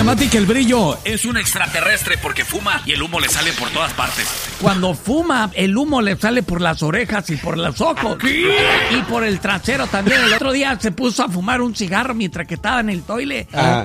Mati, que el brillo es un extraterrestre porque fuma y el humo le sale por todas partes. Cuando fuma, el humo le sale por las orejas y por los ojos. ¿Qué? Y por el trasero también. El otro día se puso a fumar un cigarro mientras que estaba en el toile.